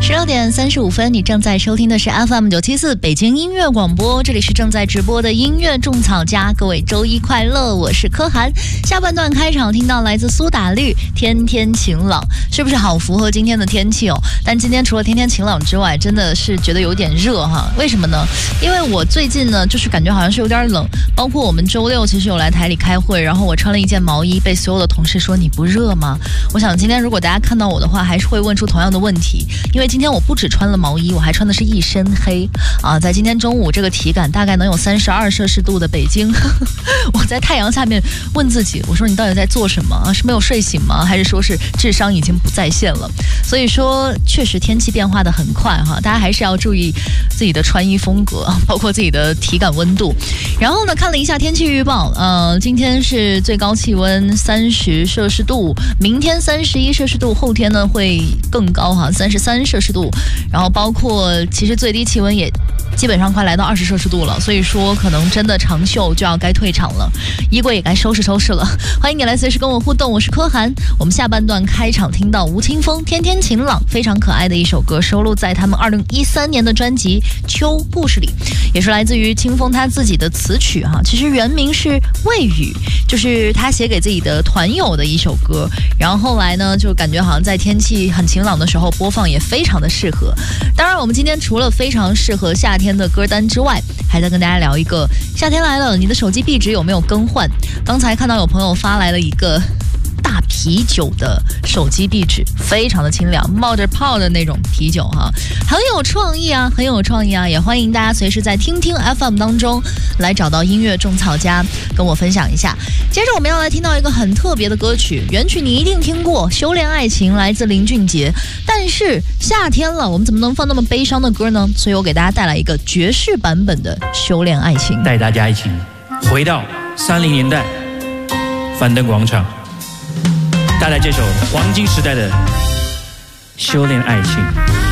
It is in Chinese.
16:35，你正在收听的是 FM974 北京音乐广播，这里是正在直播的音乐种草家，各位周一快乐，我是柯涵。下半段开场听到来自苏打绿，天天晴朗，是不是好符合今天的天气哦？但今天除了天天晴朗之外，真的是觉得有点热哈。为什么呢？因为我最近呢，就是感觉好像是有点冷，包括我们周六其实有来台里开会，然后我穿了一件毛衣，被所有的同事说你不热吗？我想今天如果大家看到我的话，还是会问出同样的问题，因为今天我不只穿了毛衣，我还穿的是一身黑啊！在今天中午这个体感大概能有32摄氏度的北京，我在太阳下面问自己，我说你到底在做什么啊？是没有睡醒吗？还是说是智商已经不在线了？所以说确实天气变化的很快哈，大家还是要注意自己的穿衣风格，包括自己的体感温度。然后呢，看了一下天气预报，今天是最高气温30摄氏度，明天31摄氏度，后天呢会更高哈，33摄氏度。然后包括其实最低气温也基本上快来到20摄氏度了，所以说可能真的长袖就要该退场了，衣柜也该收拾收拾了。欢迎你来随时跟我互动，我是柯涵。我们下半段开场听到吴青峰《天天晴朗》，非常可爱的一首歌，收录在他们2013年的专辑《秋故事》里，也是来自于青峰他自己的词曲哈。其实原名是《未雨》，就是他写给自己的团友的一首歌。然后后来呢，就感觉好像在天气很晴朗的时候播放也非常的适合。当然我们今天除了非常适合夏天的歌单之外，还在跟大家聊一个夏天来了，你的手机壁纸有没有更换？刚才看到有朋友发来了一个大啤酒的手机壁纸，非常的清凉，冒着泡的那种啤酒哈，很有创意啊，很有创意啊！也欢迎大家随时在听听 FM 当中来找到音乐种草家，跟我分享一下。接着我们要来听到一个很特别的歌曲，原曲你一定听过，《修炼爱情》，来自林俊杰。但是夏天了，我们怎么能放那么悲伤的歌呢？所以我给大家带来一个爵士版本的《修炼爱情》， 带大家一起回到30年代樊登广场，带来这首黄金时代的《修炼爱情》。